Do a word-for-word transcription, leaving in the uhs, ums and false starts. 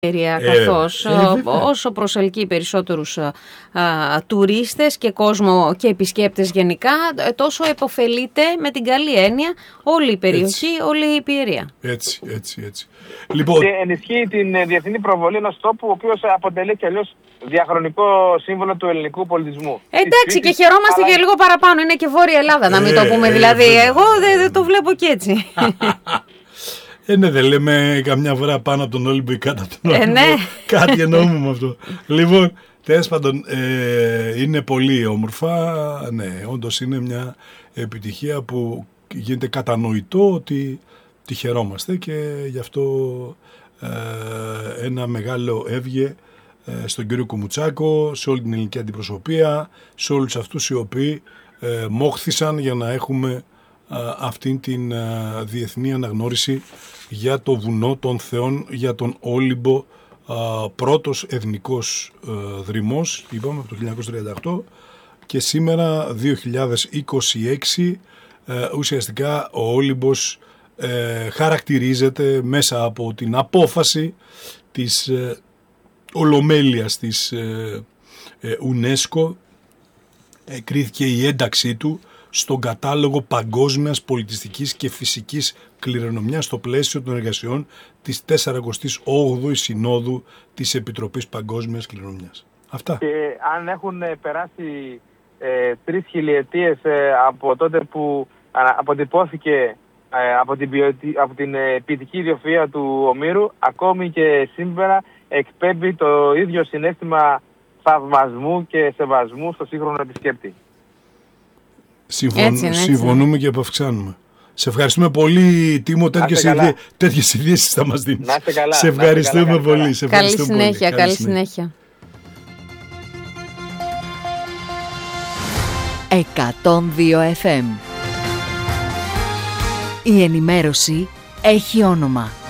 καθώς ε, όσο προσελκύει περισσότερους α, α, τουρίστες και κόσμο και επισκέπτες γενικά, τόσο επωφελείται με την καλή έννοια όλη η περιοχή, έτσι, όλη η Πιερία. Έτσι, έτσι, έτσι. Λοιπόν... Και ενισχύει την διεθνή προβολή ενός τόπου, ο οποίος αποτελεί και αλλιώς διαχρονικό σύμβολο του ελληνικού πολιτισμού. Εντάξει, και χαιρόμαστε αλλά... και λίγο παραπάνω. Είναι και Βόρεια Ελλάδα, να μην ε, το πούμε. Ε, δηλαδή, ε, εγώ δεν δε το βλέπω και έτσι. Ε, ναι, δεν λέμε καμιά φορά πάνω από τον Όλυμπο ή κάτω από τον Όλυμπο. Ε, ναι. Κάτι εννοούμε με αυτό. Λοιπόν, τέλος πάντων, ε, είναι πολύ όμορφα. Ναι, όντως είναι μια επιτυχία που γίνεται κατανοητό ότι τη χαιρόμαστε και γι' αυτό ε, ένα μεγάλο έβγε ε, στον κύριο Κουμουτσάκο, σε όλη την ελληνική αντιπροσωπεία, σε όλους αυτούς οι οποίοι ε, μόχθησαν για να έχουμε αυτήν την α, διεθνή αναγνώριση για το βουνό των θεών, για τον Όλυμπο, α, πρώτος εθνικός α, δρυμός, είπαμε, από το χίλια εννιακόσια τριάντα οκτώ, και σήμερα δύο χιλιάδες είκοσι έξι α, ουσιαστικά ο Όλυμπος α, χαρακτηρίζεται μέσα από την απόφαση της α, Ολομέλειας της α, α, UNESCO, κρίθηκε η ένταξή του στον κατάλογο παγκόσμιας πολιτιστικής και φυσικής κληρονομιάς στο πλαίσιο των εργασιών της σαρανταοκτώ όγδοης Συνόδου της Επιτροπής Παγκόσμιας Κληρονομιάς. Αυτά. Και αν έχουν περάσει ε, τρεις χιλιετίες ε, από τότε που α, αποτυπώθηκε ε, από την, ποιοτι, από την ε, ποιητική ιδιοφυΐα του Ομήρου, ακόμη και σήμερα εκπέμπει το ίδιο συναίσθημα θαυμασμού και σεβασμού στο σύγχρονο επισκέπτη. Συμφων... Έτσι είναι, έτσι. Συμφωνούμε και επαυξάνουμε. Σε ευχαριστούμε πολύ, Τίμο. Τέτοιες ειδήσεις θα μας δίνεις. Να είστε καλά. Σε ευχαριστούμε καλά, πολύ. καλά. Σε καλή ευχαριστούμε συνέχεια, πολύ. καλή συνέχεια. εκατόν δύο εφ εμ. Η ενημέρωση έχει όνομα.